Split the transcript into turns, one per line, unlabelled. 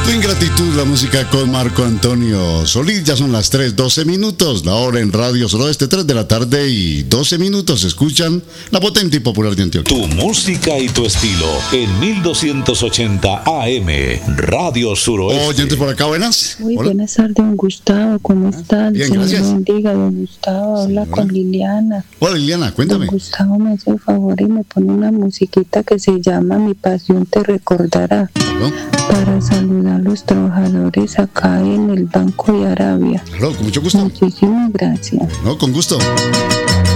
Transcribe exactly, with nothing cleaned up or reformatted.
Tu ingratitud, la música con Marco Antonio Solís. Ya son las tres, doce minutos, la hora en Radio Suroeste, tres de la tarde y doce minutos. Escuchan la potente y popular de Antioquia.
Tu música y tu estilo en mil doscientos ochenta A M, Radio Suroeste.
Oyentes por acá, buenas.
Muy
Hola.
buenas tardes, don Gustavo, ¿cómo está?
Bien,
Señor
gracias.
bendiga, don Gustavo, habla
Señora.
con Liliana.
Hola Liliana, cuéntame.
Don Gustavo me hace el favor y me pone una musiquita que se llama Mi pasión te recordará,
¿No?
para saludar a los trabajadores acá en el Banco de Arabia.
Claro, con mucho gusto.
Muchísimas gracias.
No, con gusto.